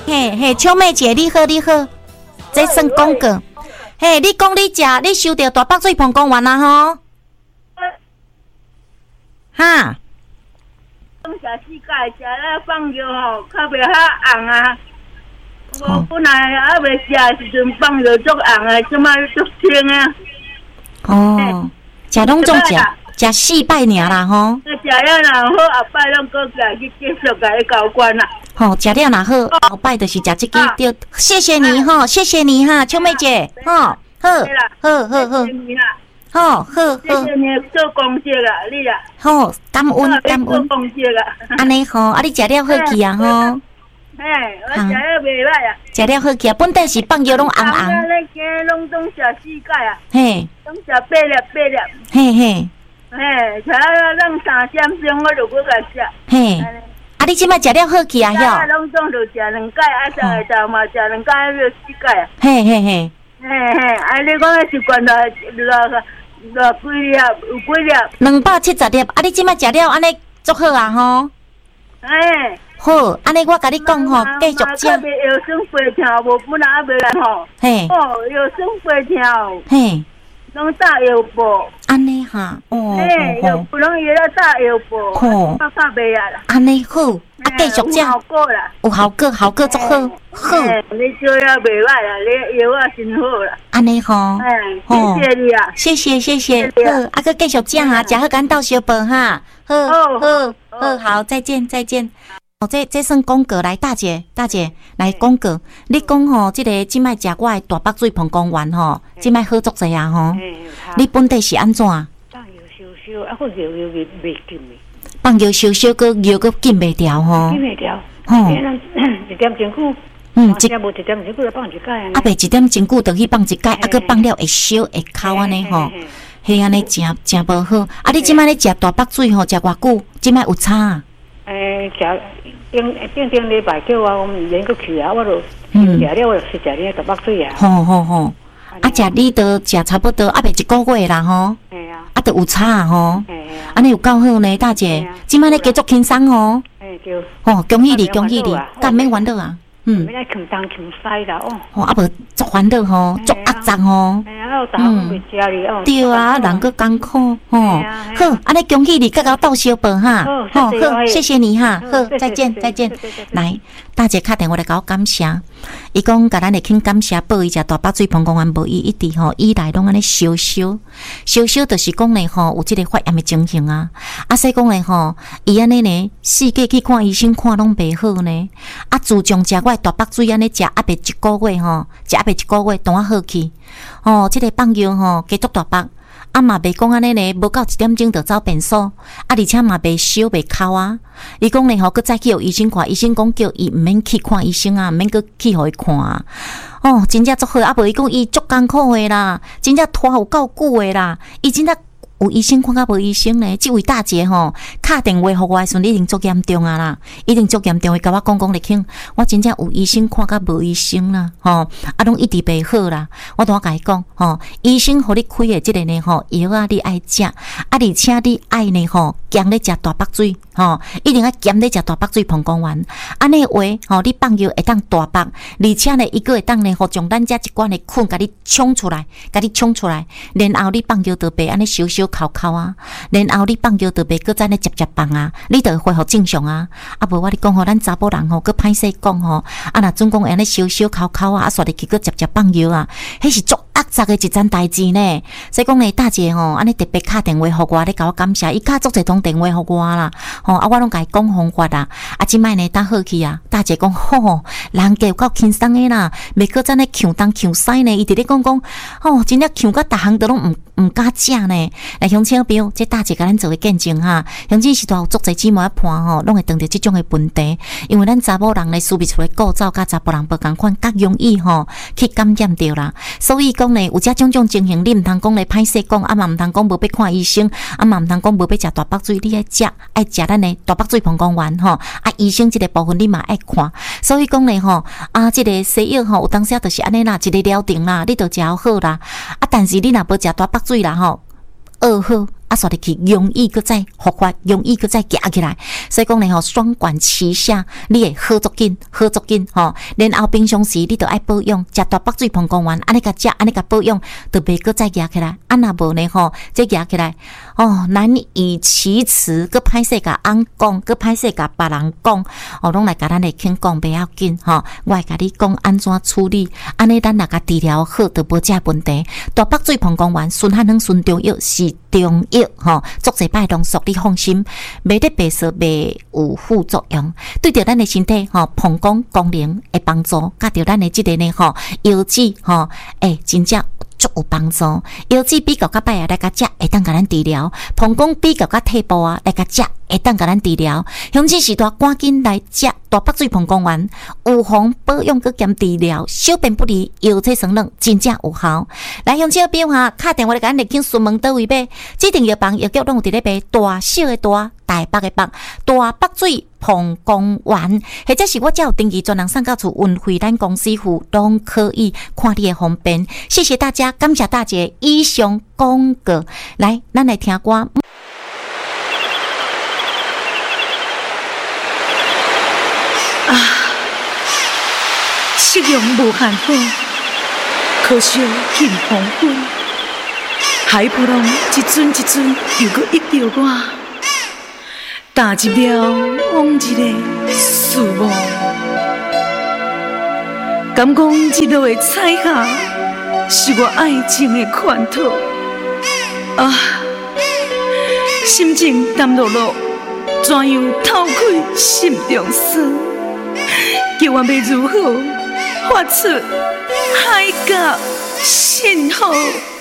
嘿嘿，秋妹姐，你好，你好，这算广告。嘿，你讲你收到大北水澎公园啊吼？哈？ 讲食世界食了放药吼，较袂遐红啊。我本来还袂食时阵放药足红啊，即摆足清啊。 哦，食拢总食4摆尔啦吼。 食了若好，后摆拢搁来去继续甲你交关啦。 吼，食了若好，后摆就是食这个对。谢谢你哈，谢谢你哈，秋妹姐，吼，好，好， 谢谢你做公职啦，你啦。 好，感恩。 做公职啦。 安尼吼，啊，你食了好去啊吼。 嘿，我食了袂歹啊。 食了好去啊，本地是放药拢红红。 咱今拢总食世界啊。 嘿。 拢食8粒。 嘿嘿。 嘿，食了咱3点钟我就搁来食。 嘿。啊，你即摆食了好去啊？ 遐。拢总就食2摆，啊，食嘛食2摆就世界啊。 嘿嘿嘿。 嘿，啊，你讲的习惯落几粒？有几粒 ？270粒。啊，你即摆食了安尼足好啊吼。 哎。 好，安尼我甲你讲吼，继续食。 腰酸背痛，无本来还袂来吼。 嘿。 哦，腰酸背痛。 嘿。 拢打腰部。 安尼哈，哦。 嘿，又不容易了打腰部。 吼。 怕袂啊啦。 安尼好，啊继续食。 有效果啦。 有效果足好。好。 你做了袂歹啦，你药啊真好啦。 安尼吼。 谢谢你啊。 谢谢。好，啊搁继续食哈，食好赶到小饭哈。好，再见。哦，这算广告来，大姐来广告。你讲吼，即个即摆食我的大北水澎公园吼，即摆好足济啊吼。你本地是安怎？ 放药烧，啊，我药袂紧的。 放药烧，个药个紧袂掉吼。 紧袂掉。吼。1点钟久。1点钟久来放一盖啊。 啊，袂1点钟久就去放一盖，啊，搁放了会烧会哭安尼吼。嘿，安尼真无好。啊，你即摆咧食大北水吼，食偌久？即摆有差啊？ 食。顶礼拜叫我们连个去啊，我就食了，我就食了大北水啊。 好，啊，食你都食差不多，啊，袂1个月啦吼。 嘿啊。 啊，都有差吼。安尼有够好呢，大姐，即摆咧继续轻松吼。 对。 哦，恭喜你，干免烦恼啊。 免来啃东啃西啦哦。啊，无足烦恼吼，足压榨吼。对啊，人个艰苦吼。好，安尼恭喜你，甲我斗相报哈。好，谢谢你哈。好，再见。来，大姐打电话来甲我感谢，伊讲甲咱的亲感谢报伊只大北水澎公园无伊一直吼以来拢安尼烧，就是讲咧吼有即个发炎的情形啊。啊，所以讲咧吼，伊安尼呢，四界去看医生看拢袂好呢。啊，自从食我大北水安尼食啊袂1个月吼，食啊袂1个月，当啊好去。哦，即个放药吼，加足大北。啊嘛袂讲安尼呢，无到1点钟就走便所，啊而且嘛袂烧袂哭啊。伊讲咧吼，佮再去互医生看，医生讲叫伊毋免去看医生啊，毋免佮去互伊看啊。哦，真正足好，啊无伊讲伊足艰苦诶啦，真正拖有够久诶啦，伊真正。有医生看甲无医生呢？即位大姐吼，打电话互我的时阵，一定足严重啊啦，一定足严重。伊甲我讲咧，听，我真正有医生看甲无医生啦，吼，啊，拢一直袂好啦。我同我甲伊讲，吼，医生互你开的即个呢，吼，药啊，你爱食，啊，而且你爱呢，吼，兼咧食大北水，吼，一定要兼咧食大北水澎公园。安尼话，吼，你放药会当大北，而且呢，伊个会当呢，吼，从咱遮一罐的菌，甲你冲出来，然后你放药就袂安尼烧。哭啊，然后你放药就袂搁再咧接放啊，你就会恢复正常啊。啊，无我你讲吼，咱查甫人吼，搁歹势讲吼，啊，若总讲安尼烧哭啊，啊，煞入去搁接放药啊，迄是足压榨的一件代志呢。所以讲呢，大姐吼，安尼特别打电话互我，咧甲我感谢，伊打足侪通电话互我啦，吼，啊，我拢甲伊讲方法啊，啊，即摆呢当好去啊，大姐讲吼，人家有够轻松的啦，袂搁再咧抢东抢西呢，伊直咧讲，吼，真正抢甲逐项都拢毋敢食呢。来乡亲朋友，这大姐甲咱做个见证哈。乡亲时代有足侪姊妹伴吼，拢会碰到即种的问题，因为咱查某人咧输不出来构造，甲查甫人无共款，较容易吼去感染着啦。所以讲呢，有这种情形，你毋通讲咧歹势讲，啊嘛毋通讲无要看医生，啊嘛毋通讲无要食大北水，你爱食咱的大北水澎公园吼。啊，医生即个部分你嘛爱看。所以讲咧吼，啊，即个西药吼，有当时就是安尼啦，一个疗程啦，你就食好啦。啊，但是你若无食大北水啦吼。好， 煞入去容易搁再复发，容易搁再夹起来。所以讲呢双管齐下，你会好足紧，好足紧然后平常时你都爱保养，食大北水膀胱丸，安尼甲食，安尼甲保养，都袂搁再夹起来。若无呢这夹起来难以启齿，搁歹势甲翁讲，搁歹势甲别人讲拢来甲咱的轻讲，袂要紧我会甲你讲安怎处理，安尼咱若甲治疗好，就无这问题。大北水膀胱丸、顺汉能顺中药是中药足侪摆浓缩，你放心，袂得白说袂有副作用，对着咱的身体膀胱功能会帮助，甲着咱的这个呢腰子真正足有帮助。腰子比较较歹来甲食，会当甲咱治疗；膀胱比较较退步来甲食，会当甲咱治疗。详情时段赶紧来食大北水膀胱丸，预防保养佮兼治疗，小便不利、腰椎酸软，真正有效。来，乡亲朋友打电话来甲咱来请询问倒位买，指定药房药局拢有伫咧卖，大小的大，大北的北，大北水膀胱丸，或者是我只有登记专人送到厝，运费咱公司付，拢可以看你的方便。谢谢大家，感谢大家。以上广告，来，咱来听歌。 夕阳无限好，可惜近黄昏。海波浪一阵一阵又搁溢着我，踏入了往日的事物。敢讲日落的彩霞是我爱情的圈套心情淡落落，怎样透开心中酸？叫我要如何发出海角信号？